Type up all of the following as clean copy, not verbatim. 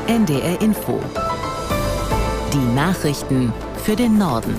NDR Info. Die Nachrichten für den Norden.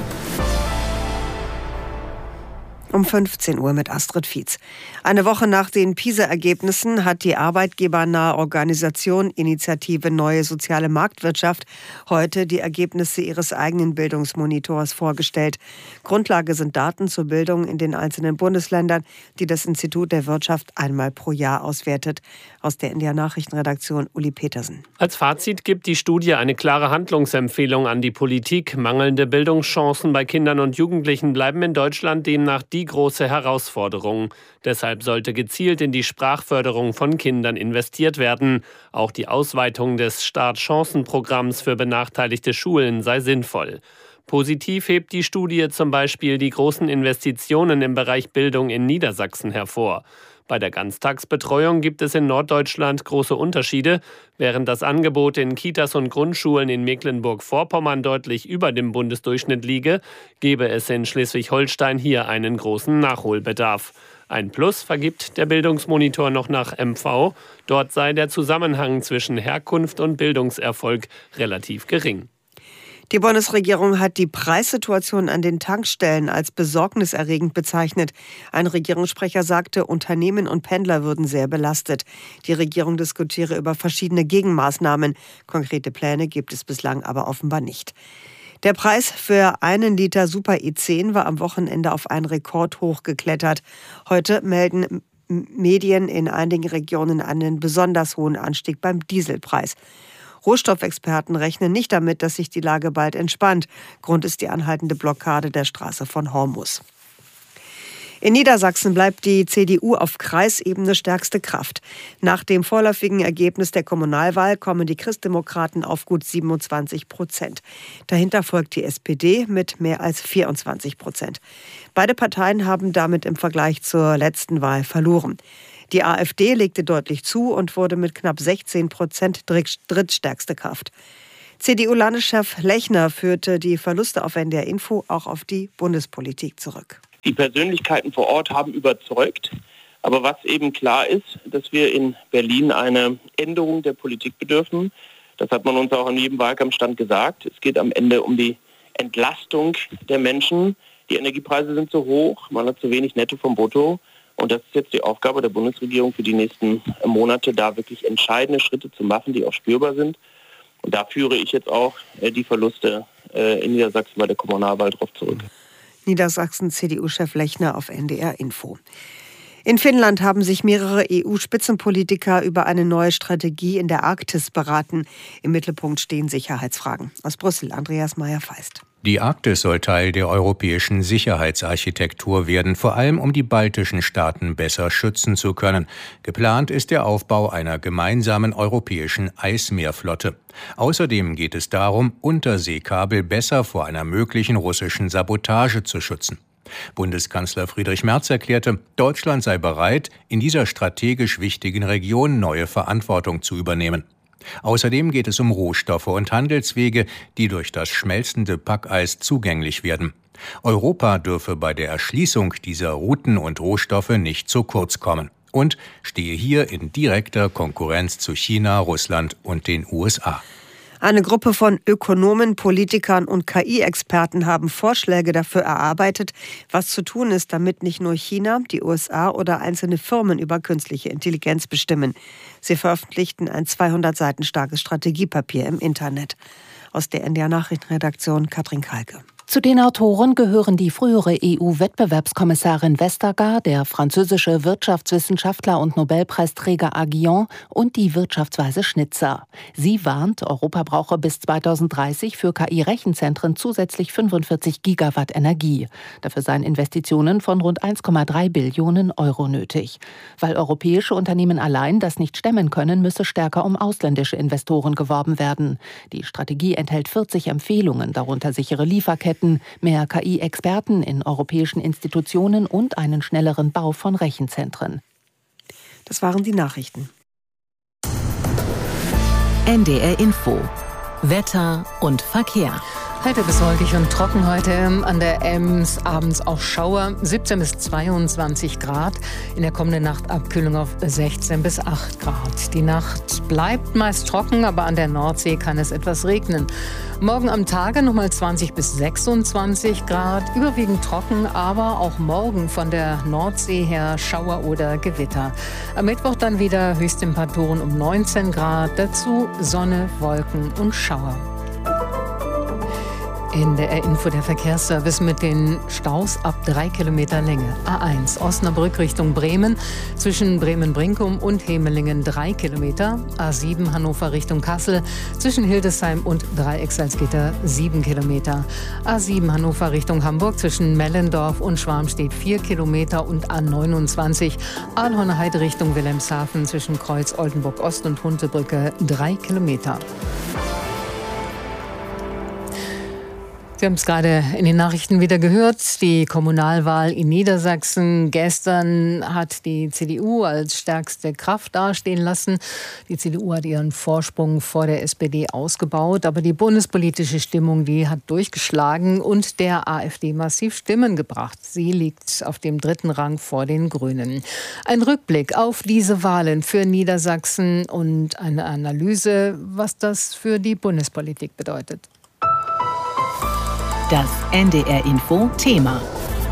Um 15 Uhr mit Astrid Fietz. Eine Woche nach den PISA-Ergebnissen hat die arbeitgebernahe Organisation Initiative Neue Soziale Marktwirtschaft heute die Ergebnisse ihres eigenen Bildungsmonitors vorgestellt. Grundlage sind Daten zur Bildung in den einzelnen Bundesländern, die das Institut der Wirtschaft einmal pro Jahr auswertet. Aus der NDR Nachrichtenredaktion Uli Petersen. Als Fazit gibt die Studie eine klare Handlungsempfehlung an die Politik. Mangelnde Bildungschancen bei Kindern und Jugendlichen bleiben in Deutschland demnach die große Herausforderung. Deshalb sollte gezielt in die Sprachförderung von Kindern investiert werden. Auch die Ausweitung des Startchancenprogramms für benachteiligte Schulen sei sinnvoll. Positiv hebt die Studie zum Beispiel die großen Investitionen im Bereich Bildung in Niedersachsen hervor. Bei der Ganztagsbetreuung gibt es in Norddeutschland große Unterschiede. Während das Angebot in Kitas und Grundschulen in Mecklenburg-Vorpommern deutlich über dem Bundesdurchschnitt liege, gebe es in Schleswig-Holstein hier einen großen Nachholbedarf. Ein Plus vergibt der Bildungsmonitor noch nach MV. Dort sei der Zusammenhang zwischen Herkunft und Bildungserfolg relativ gering. Die Bundesregierung hat die Preissituation an den Tankstellen als besorgniserregend bezeichnet. Ein Regierungssprecher sagte, Unternehmen und Pendler würden sehr belastet. Die Regierung diskutiere über verschiedene Gegenmaßnahmen. Konkrete Pläne gibt es bislang aber offenbar nicht. Der Preis für einen Liter Super E10 war am Wochenende auf einen Rekordhoch geklettert. Heute melden Medien in einigen Regionen einen besonders hohen Anstieg beim Dieselpreis. Rohstoffexperten rechnen nicht damit, dass sich die Lage bald entspannt. Grund ist die anhaltende Blockade der Straße von Hormuz. In Niedersachsen bleibt die CDU auf Kreisebene stärkste Kraft. Nach dem vorläufigen Ergebnis der Kommunalwahl kommen die Christdemokraten auf gut 27%. Dahinter folgt die SPD mit mehr als 24%. Beide Parteien haben damit im Vergleich zur letzten Wahl verloren. Die AfD legte deutlich zu und wurde mit knapp 16% drittstärkste Kraft. CDU-Landeschef Lechner führte die Verluste auf NDR Info auch auf die Bundespolitik zurück. Die Persönlichkeiten vor Ort haben überzeugt. Aber was eben klar ist, dass wir in Berlin eine Änderung der Politik bedürfen. Das hat man uns auch an jedem Wahlkampfstand gesagt. Es geht am Ende um die Entlastung der Menschen. Die Energiepreise sind zu hoch, man hat zu wenig Netto vom Brutto. Und das ist jetzt die Aufgabe der Bundesregierung für die nächsten Monate, da wirklich entscheidende Schritte zu machen, die auch spürbar sind. Und da führe ich jetzt auch die Verluste in Niedersachsen bei der Kommunalwahl drauf zurück. Niedersachsen CDU-Chef Lechner auf NDR Info. In Finnland haben sich mehrere EU-Spitzenpolitiker über eine neue Strategie in der Arktis beraten. Im Mittelpunkt stehen Sicherheitsfragen. Aus Brüssel, Andreas Meyer-Feist. Die Arktis soll Teil der europäischen Sicherheitsarchitektur werden, vor allem um die baltischen Staaten besser schützen zu können. Geplant ist der Aufbau einer gemeinsamen europäischen Eismeerflotte. Außerdem geht es darum, Unterseekabel besser vor einer möglichen russischen Sabotage zu schützen. Bundeskanzler Friedrich Merz erklärte, Deutschland sei bereit, in dieser strategisch wichtigen Region neue Verantwortung zu übernehmen. Außerdem geht es um Rohstoffe und Handelswege, die durch das schmelzende Packeis zugänglich werden. Europa dürfe bei der Erschließung dieser Routen und Rohstoffe nicht zu kurz kommen und stehe hier in direkter Konkurrenz zu China, Russland und den USA. Eine Gruppe von Ökonomen, Politikern und KI-Experten haben Vorschläge dafür erarbeitet, was zu tun ist, damit nicht nur China, die USA oder einzelne Firmen über künstliche Intelligenz bestimmen. Sie veröffentlichten ein 200 Seiten starkes Strategiepapier im Internet. Aus der NDR Nachrichtenredaktion Katrin Kalke. Zu den Autoren gehören die frühere EU-Wettbewerbskommissarin Vestager, der französische Wirtschaftswissenschaftler und Nobelpreisträger Aguillon und die Wirtschaftsweise Schnitzer. Sie warnt, Europa brauche bis 2030 für KI-Rechenzentren zusätzlich 45 Gigawatt Energie. Dafür seien Investitionen von rund 1,3 Billionen Euro nötig. Weil europäische Unternehmen allein das nicht stemmen können, müsse stärker um ausländische Investoren geworben werden. Die Strategie enthält 40 Empfehlungen, darunter sichere Lieferketten, mehr KI-Experten in europäischen Institutionen und einen schnelleren Bau von Rechenzentren. Das waren die Nachrichten. NDR Info. Wetter und Verkehr. Heiter bis wolkig und trocken heute. An der Ems abends auch Schauer. 17 bis 22 Grad. In der kommenden Nacht Abkühlung auf 16 bis 8 Grad. Die Nacht bleibt meist trocken, aber an der Nordsee kann es etwas regnen. Morgen am Tage nochmal 20 bis 26 Grad. Überwiegend trocken, aber auch morgen von der Nordsee her Schauer oder Gewitter. Am Mittwoch dann wieder Höchsttemperaturen um 19 Grad. Dazu Sonne, Wolken und Schauer. NDR Info, der Verkehrsservice mit den Staus ab 3 Kilometer Länge. A1 Osnabrück Richtung Bremen, zwischen Bremen-Brinkum und Hemelingen 3 Kilometer. A7 Hannover Richtung Kassel, zwischen Hildesheim und Dreiecksalzgitter 7 Kilometer. A7 Hannover Richtung Hamburg, zwischen Mellendorf und Schwarmstedt 4 Kilometer. Und A29 Aalhorn-Heide Richtung Wilhelmshaven, zwischen Kreuz Oldenburg-Ost und Huntebrücke 3 Kilometer. Wir haben es gerade in den Nachrichten wieder gehört. Die Kommunalwahl in Niedersachsen. Gestern hat die CDU als stärkste Kraft dastehen lassen. Die CDU hat ihren Vorsprung vor der SPD ausgebaut. Aber die bundespolitische Stimmung, die hat durchgeschlagen und der AfD massiv Stimmen gebracht. Sie liegt auf dem 3. Rang vor den Grünen. Ein Rückblick auf diese Wahlen für Niedersachsen und eine Analyse, was das für die Bundespolitik bedeutet. Das NDR Info Thema.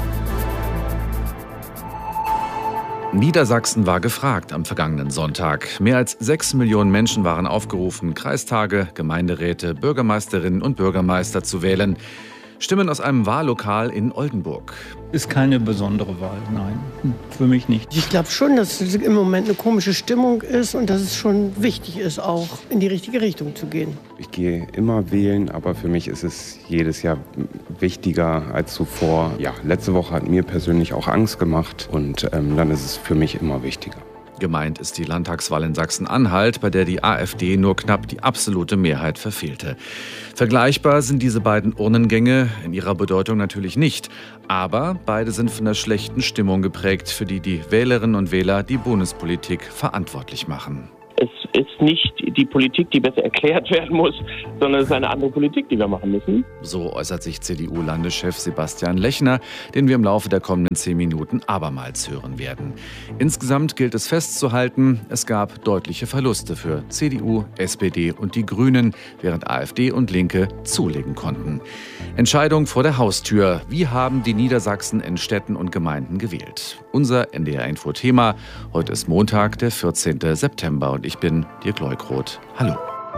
Niedersachsen war gefragt am vergangenen Sonntag. Mehr als 6 Millionen Menschen waren aufgerufen, Kreistage, Gemeinderäte, Bürgermeisterinnen und Bürgermeister zu wählen. Stimmen aus einem Wahllokal in Oldenburg. Ist keine besondere Wahl, nein, für mich nicht. Ich glaube schon, dass es im Moment eine komische Stimmung ist und dass es schon wichtig ist, auch in die richtige Richtung zu gehen. Ich gehe immer wählen, aber für mich ist es jedes Jahr wichtiger als zuvor. Ja, letzte Woche hat mir persönlich auch Angst gemacht und dann ist es für mich immer wichtiger. Gemeint ist die Landtagswahl in Sachsen-Anhalt, bei der die AfD nur knapp die absolute Mehrheit verfehlte. Vergleichbar sind diese beiden Urnengänge in ihrer Bedeutung natürlich nicht. Aber beide sind von der schlechten Stimmung geprägt, für die die Wählerinnen und Wähler die Bundespolitik verantwortlich machen. Es ist nicht die Politik, die besser erklärt werden muss, sondern es ist eine andere Politik, die wir machen müssen. So äußert sich CDU-Landeschef Sebastian Lechner, den wir im Laufe der kommenden 10 Minuten abermals hören werden. Insgesamt gilt es festzuhalten, es gab deutliche Verluste für CDU, SPD und die Grünen, während AfD und Linke zulegen konnten. Entscheidung vor der Haustür. Wie haben die Niedersachsen in Städten und Gemeinden gewählt? Unser NDR-Info-Thema. Heute ist Montag, der 14. September und ich bin Dirk Leukroth. Hallo.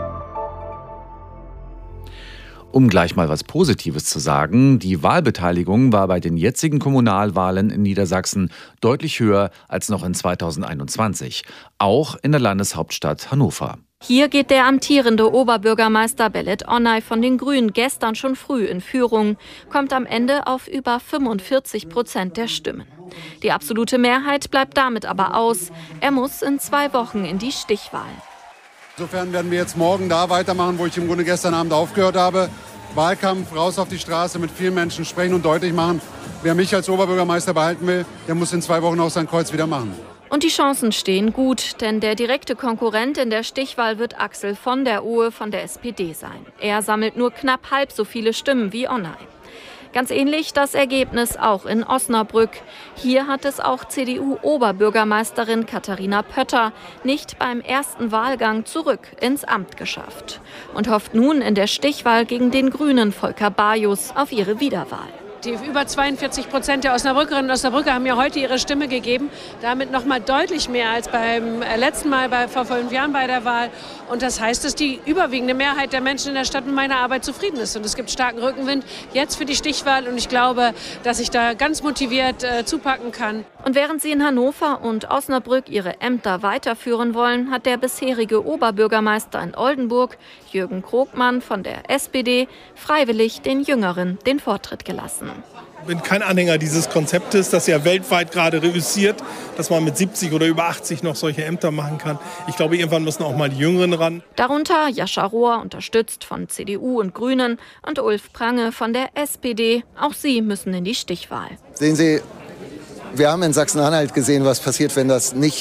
Um gleich mal was Positives zu sagen, die Wahlbeteiligung war bei den jetzigen Kommunalwahlen in Niedersachsen deutlich höher als noch in 2021, auch in der Landeshauptstadt Hannover. Hier geht der amtierende Oberbürgermeister Belet Onay von den Grünen gestern schon früh in Führung, kommt am Ende auf über 45% der Stimmen. Die absolute Mehrheit bleibt damit aber aus. Er muss in 2 Wochen in die Stichwahl. Insofern werden wir jetzt morgen da weitermachen, wo ich im Grunde gestern Abend aufgehört habe. Wahlkampf, raus auf die Straße, mit vielen Menschen sprechen und deutlich machen, wer mich als Oberbürgermeister behalten will, der muss in 2 Wochen auch sein Kreuz wieder machen. Und die Chancen stehen gut, denn der direkte Konkurrent in der Stichwahl wird Axel von der Ohe von der SPD sein. Er sammelt nur knapp halb so viele Stimmen wie Onay. Ganz ähnlich das Ergebnis auch in Osnabrück. Hier hat es auch CDU-Oberbürgermeisterin Katharina Pötter nicht beim ersten Wahlgang zurück ins Amt geschafft und hofft nun in der Stichwahl gegen den Grünen Volker Bajus auf ihre Wiederwahl. Die über 42% der Osnabrückerinnen und Osnabrücker haben mir heute ihre Stimme gegeben. Damit noch mal deutlich mehr als beim letzten Mal vor 5 Jahren bei der Wahl. Und das heißt, dass die überwiegende Mehrheit der Menschen in der Stadt mit meiner Arbeit zufrieden ist. Und es gibt starken Rückenwind jetzt für die Stichwahl. Und ich glaube, dass ich da ganz motiviert zupacken kann. Und während sie in Hannover und Osnabrück ihre Ämter weiterführen wollen, hat der bisherige Oberbürgermeister in Oldenburg, Jürgen Krogmann von der SPD, freiwillig den Jüngeren den Vortritt gelassen. Ich bin kein Anhänger dieses Konzeptes, das ja weltweit gerade reüssiert, dass man mit 70 oder über 80 noch solche Ämter machen kann. Ich glaube, irgendwann müssen auch mal die Jüngeren ran. Darunter Jascha Rohr, unterstützt von CDU und Grünen, und Ulf Prange von der SPD. Auch sie müssen in die Stichwahl. Sehen Sie, wir haben in Sachsen-Anhalt gesehen, was passiert, wenn das nicht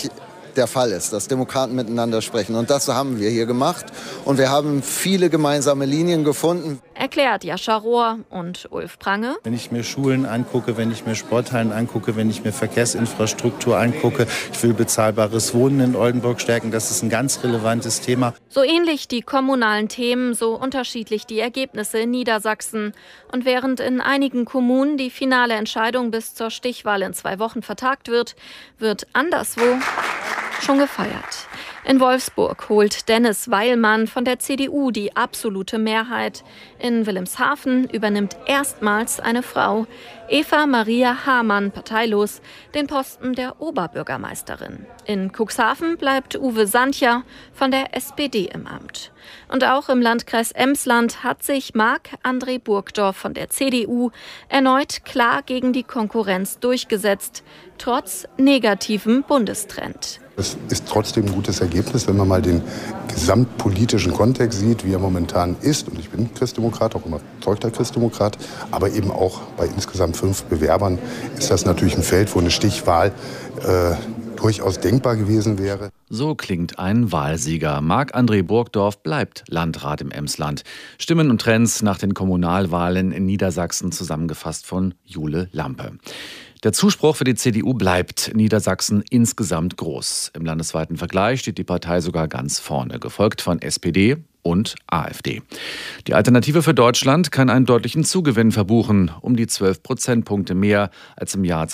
der Fall ist, dass Demokraten miteinander sprechen. Und das haben wir hier gemacht. Und wir haben viele gemeinsame Linien gefunden. Erklärt Jascha Rohr und Ulf Prange. Wenn ich mir Schulen angucke, wenn ich mir Sporthallen angucke, wenn ich mir Verkehrsinfrastruktur angucke, ich will bezahlbares Wohnen in Oldenburg stärken, das ist ein ganz relevantes Thema. So ähnlich die kommunalen Themen, so unterschiedlich die Ergebnisse in Niedersachsen. Und während in einigen Kommunen die finale Entscheidung bis zur Stichwahl in 2 Wochen vertagt wird, wird anderswo schon gefeiert. In Wolfsburg holt Dennis Weilmann von der CDU die absolute Mehrheit. In Wilhelmshaven übernimmt erstmals eine Frau, Eva Maria Hamann, parteilos, den Posten der Oberbürgermeisterin. In Cuxhaven bleibt Uwe Sancher von der SPD im Amt. Und auch im Landkreis Emsland hat sich Marc-André Burgdorf von der CDU erneut klar gegen die Konkurrenz durchgesetzt, trotz negativem Bundestrend. Es ist trotzdem ein gutes Ergebnis, wenn man mal den gesamtpolitischen Kontext sieht, wie er momentan ist. Und ich bin Christdemokrat, auch überzeugter Christdemokrat. Aber eben auch bei insgesamt 5 Bewerbern ist das natürlich ein Feld, wo eine Stichwahl durchaus denkbar gewesen wäre. So klingt ein Wahlsieger. Marc-André Burgdorf bleibt Landrat im Emsland. Stimmen und Trends nach den Kommunalwahlen in Niedersachsen zusammengefasst von Jule Lampe. Der Zuspruch für die CDU bleibt in Niedersachsen insgesamt groß. Im landesweiten Vergleich steht die Partei sogar ganz vorne, gefolgt von SPD und AfD. Die Alternative für Deutschland kann einen deutlichen Zugewinn verbuchen, um die 12 Prozentpunkte mehr als im Jahr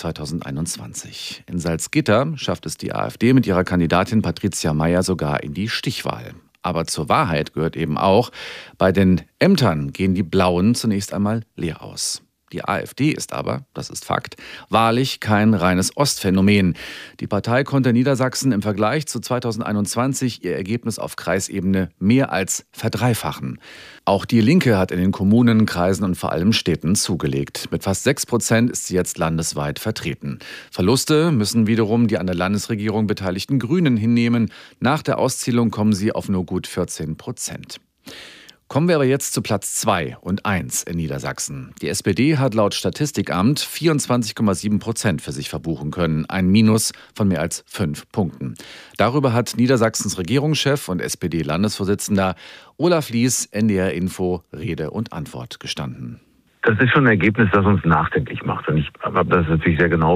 2021. In Salzgitter schafft es die AfD mit ihrer Kandidatin Patricia Mayer sogar in die Stichwahl. Aber zur Wahrheit gehört eben auch, bei den Ämtern gehen die Blauen zunächst einmal leer aus. Die AfD ist aber, das ist Fakt, wahrlich kein reines Ostphänomen. Die Partei konnte in Niedersachsen im Vergleich zu 2021 ihr Ergebnis auf Kreisebene mehr als verdreifachen. Auch die Linke hat in den Kommunen, Kreisen und vor allem Städten zugelegt. Mit fast 6% ist sie jetzt landesweit vertreten. Verluste müssen wiederum die an der Landesregierung beteiligten Grünen hinnehmen. Nach der Auszählung kommen sie auf nur gut 14%. Kommen wir aber jetzt zu Platz 2 und 1 in Niedersachsen. Die SPD hat laut Statistikamt 24,7% für sich verbuchen können, ein Minus von mehr als 5 Punkten. Darüber hat Niedersachsens Regierungschef und SPD-Landesvorsitzender Olaf Lies NDR Info Rede und Antwort gestanden. Das ist schon ein Ergebnis, das uns nachdenklich macht. Und ich habe das natürlich sehr genau